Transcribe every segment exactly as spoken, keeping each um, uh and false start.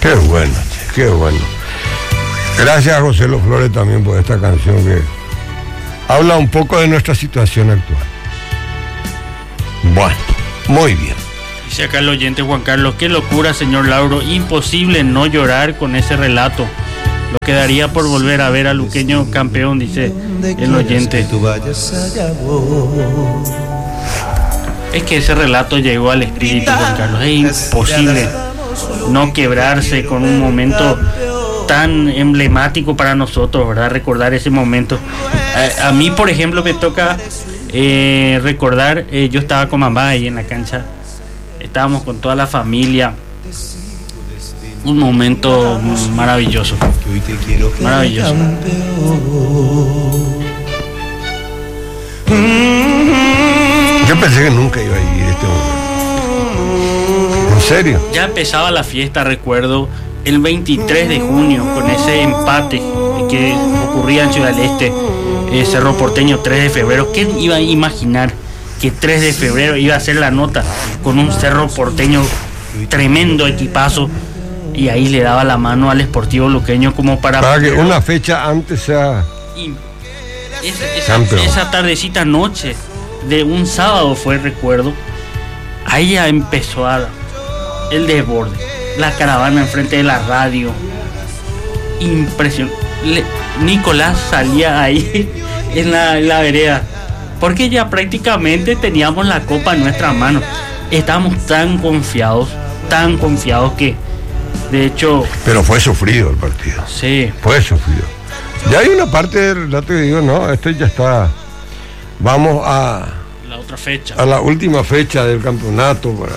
Qué bueno, qué bueno. Gracias a José Los Flores también por esta canción que habla un poco de nuestra situación actual. Bueno, muy bien. Dice acá el oyente Juan Carlos, qué locura, señor Lauro, imposible no llorar con ese relato. Lo quedaría por volver a ver a Luqueño campeón, dice el oyente. Es que ese relato llegó al espíritu, Juan Carlos. Es imposible no quebrarse con un momento tan emblemático para nosotros, ¿verdad? Recordar ese momento. A, a mí, por ejemplo, me toca eh, recordar, eh, yo estaba con mamá ahí en la cancha, estábamos con toda la familia, un momento maravilloso, maravilloso. Yo pensé que nunca iba a vivir este momento. ¿En serio? Ya empezaba la fiesta, recuerdo, el veintitrés de junio, con ese empate que ocurría en Ciudad del Este, eh, Cerro Porteño, tres de febrero. ¿Quién iba a imaginar que tres de febrero iba a ser la nota con un Cerro Porteño tremendo equipazo? Y ahí le daba la mano al Sportivo Luqueño como para... Para que una fecha antes sea... Y esa, esa, esa tardecita noche de un sábado fue, recuerdo, ahí ya empezó a, el desborde, la caravana enfrente de la radio, impresionante. Nicolás salía ahí en la, en la vereda, porque ya prácticamente teníamos la copa en nuestras manos. Estábamos tan confiados, tan confiados que, de hecho... Pero fue sufrido el partido. Sí. Fue sufrido. Ya hay una parte del relato que digo, no, esto ya está... Vamos a... La otra fecha. A la última fecha del campeonato para...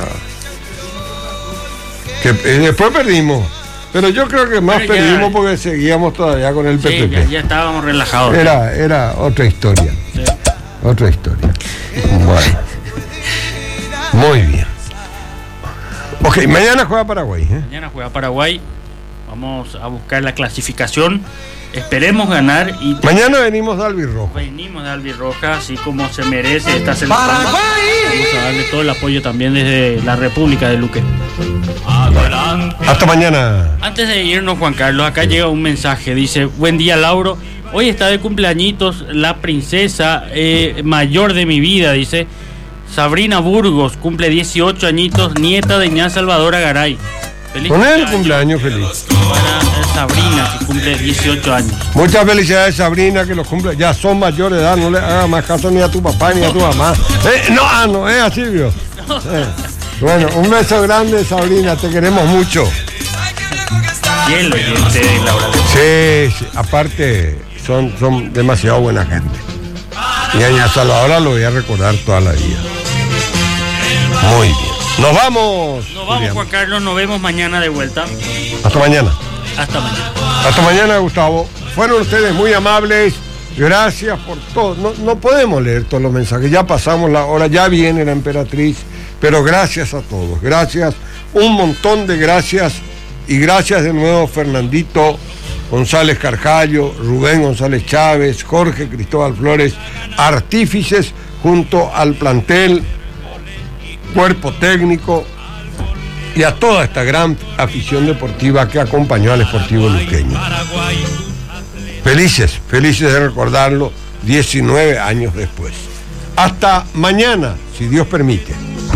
Que eh, después perdimos. Pero yo creo que más ya, perdimos porque seguíamos todavía con el sí, P P P. Ya, ya estábamos relajados. Era, era otra historia. Sí. Otra historia. Bueno. Muy bien. Ok, mañana juega Paraguay. ¿eh? Mañana juega Paraguay. Vamos a buscar la clasificación. Esperemos ganar. Y mañana venimos de Albirroja. Venimos de Albirroja, así como se merece esta selección. Vamos a darle todo el apoyo también desde la República de Luque. Adelante. Hasta mañana. Antes de irnos, Juan Carlos, acá sí. Llega un mensaje. Dice, buen día, Lauro. Hoy está de cumpleañitos la princesa eh, mayor de mi vida, dice Sabrina Burgos, cumple dieciocho añitos, nieta de ña Salvadora Garay. Feliz con el cumpleaños feliz. Para Sabrina, que cumple dieciocho años. Muchas felicidades, Sabrina, que los cumple. Ya son mayores de edad, no le hagas más caso ni a tu papá ni a tu mamá. Eh, no, ah, no, es así, vio. Eh. Bueno, un beso grande, Sabrina, te queremos mucho. Bien, lo oyente de Laura. Sí, sí, aparte son, son demasiado buena gente. Y a ña Salvadora lo voy a recordar toda la vida. Muy bien. Nos vamos. Nos vamos, Julián. Juan Carlos, nos vemos mañana de vuelta. Hasta mañana. Hasta mañana. Hasta mañana, Gustavo. Fueron ustedes muy amables. Gracias por todo. No, no podemos leer todos los mensajes. Ya pasamos la hora, ya viene la emperatriz. Pero gracias a todos. Gracias. Un montón de gracias. Y gracias de nuevo, Fernandito González Carjallo, Rubén González Chávez, Jorge Cristóbal Flores, artífices junto al plantel, cuerpo técnico y a toda esta gran afición deportiva que acompañó al Sportivo Luqueño. Felices, felices de recordarlo diecinueve años después. Hasta mañana, si Dios permite.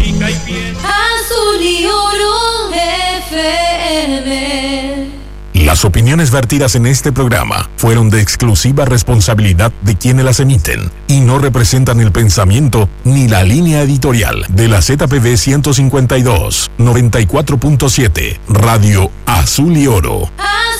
Azul y Oro F M. Las opiniones vertidas en este programa fueron de exclusiva responsabilidad de quienes las emiten y no representan el pensamiento ni la línea editorial de la Z P B ciento cincuenta y dos, noventa y cuatro punto siete, Radio Azul y Oro.